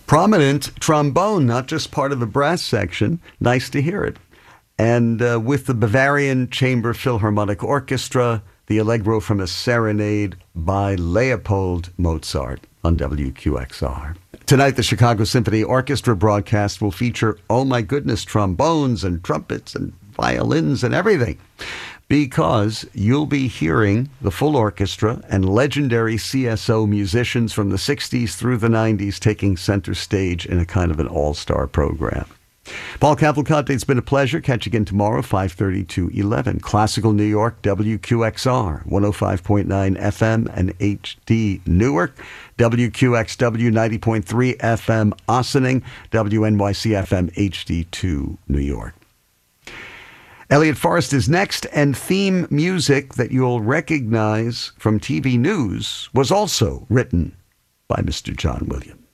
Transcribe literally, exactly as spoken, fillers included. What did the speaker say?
Prominent trombone, not just part of the brass section. Nice to hear it. And uh, with the Bavarian Chamber Philharmonic Orchestra, the Allegro from a Serenade by Leopold Mozart on W Q X R. Tonight, the Chicago Symphony Orchestra broadcast will feature, oh my goodness, trombones and trumpets and violins and everything, because you'll be hearing the full orchestra and legendary C S O musicians from the sixties through the nineties taking center stage in a kind of an all-star program. Paul Cavalcante, it's been a pleasure. Catch you again tomorrow, five thirty to eleven. Classical New York, W Q X R, one oh five point nine F M and H D Newark. W Q X W, ninety point three F M Ossining. W N Y C F M H D two New York. Elliot Forrest is next, and theme music that you'll recognize from T V news was also written by Mister John Williams.